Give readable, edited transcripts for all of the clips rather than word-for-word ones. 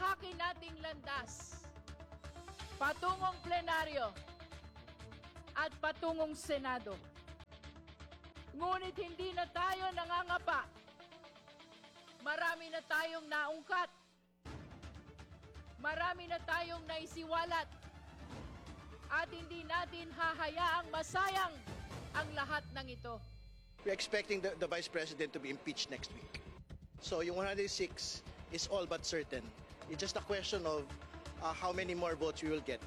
atake nating landas patungong plenaryo at patungong Senado. Ngunit hindi na tayo nangangapa. Marami na tayong naungkat. Marami na tayong naisiwalat. At hindi natin hahayaang masayang ang lahat ng ito. We're expecting the Vice President to be impeached next week. So yung 106 is all but certain. It's just a question of how many more votes we will get.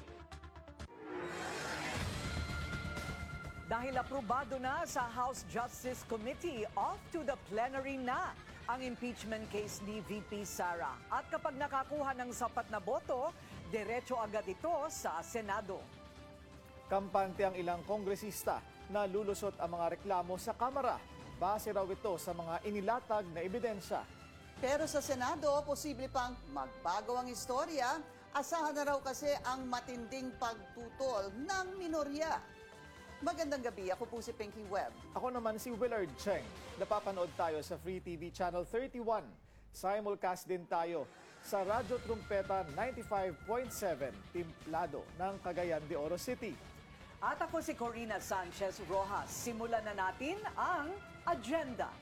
Dahil aprobado na sa House Justice Committee, off to the plenary na ang impeachment case ni VP Sara. At kapag nakakuha ng sapat na boto, diretso agad ito sa Senado. Kampante ang ilang kongresista na lulusot ang mga reklamo sa Kamara. Base raw ito sa mga inilatag na ebidensya. Pero sa Senado, posible pang magbago ang istorya. Asahan na raw kasi ang matinding pagtutol ng minorya. Magandang gabi, ako po si Pinky Webb. Ako naman si Willard Cheng. Napapanood tayo sa Free TV Channel 31. Simulcast din tayo sa Radyo Trumpeta 95.7, Timplado ng Cagayan de Oro City. At ako si Corina Sanchez Rojas. Simulan na natin ang agenda.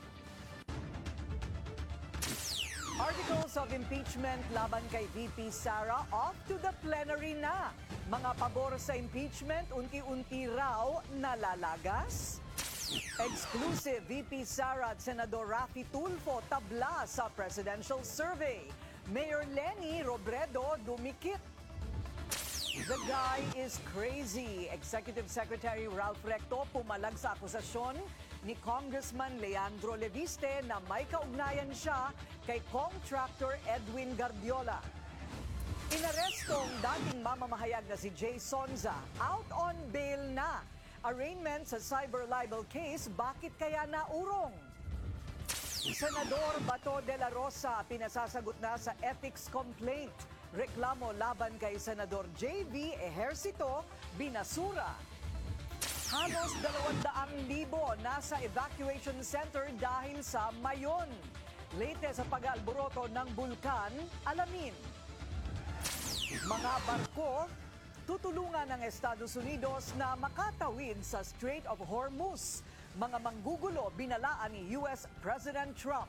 Articles of impeachment laban kay VP Sara off to the plenary na. Mga pabor sa impeachment unti-unti raw nalalagas. Exclusive VP Sara at Senador Raffy Tulfo tabla sa presidential survey. Mayor Leni Robredo dumikit. The guy is crazy. Executive Secretary Ralph Recto pumalag sa akusasyon ni Congressman Leandro Leviste na may kaugnayan siya kay contractor Edwin Gardiola. Inarestong dating mamamahayag na si Jay Sonza, out on bail na. Arraignment sa cyber libel case, bakit kaya naurong? Senador Bato de la Rosa pinasasagot na sa ethics complaint. Reklamo laban kay Senador J.V. Ejercito, binasura. Halos 200,000 nasa evacuation center dahil sa Mayon. Late sa pag-alboroto ng bulkan, alamin. Mga barko, tutulungan ng Estados Unidos na makatawid sa Strait of Hormuz. Mga manggugulo binalaan ni US President Trump.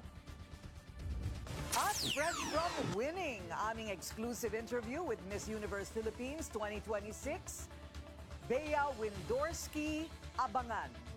At fresh from winning, aming exclusive interview with Miss Universe Philippines 2026, Bea Windorsky, abangan.